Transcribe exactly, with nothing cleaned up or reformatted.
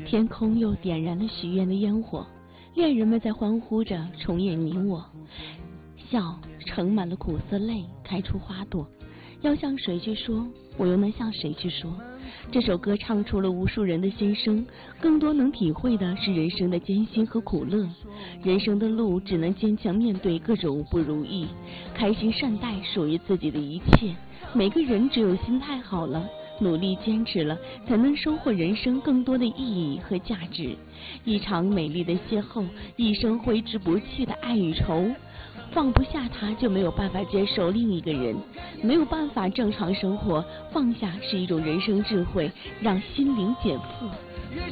天空又点燃了许愿的烟火，恋人们在欢呼着重演你我，笑盛满了苦涩泪，开出花朵。要向谁去说，我又能向谁去说？这首歌唱出了无数人的心声，更多能体会的是人生的艰辛和苦乐。人生的路只能坚强面对各种不如意，开心善待属于自己的一切。每个人只有心态好了，努力坚持了，才能收获人生更多的意义和价值。一场美丽的邂逅，一生挥之不去的爱与愁。放不下他，就没有办法接受另一个人，没有办法正常生活。放下是一种人生智慧，让心灵减负。